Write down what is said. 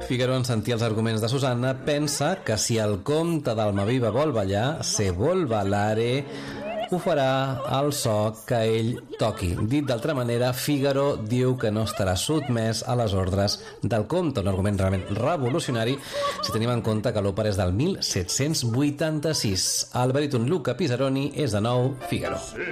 Figaro, en sentir els arguments de Susanna, pensa que si el comte d'Almaviva vol ballar, se vol ballare, ho farà al so que ell toqui. Dit d'altra manera, Figaro diu que no estarà sotmès a les ordres del comte, un argument realment revolucionari si tenim en compte que l'òpera és del 1786. El baríton Luca Pisaroni és de nou Figaro.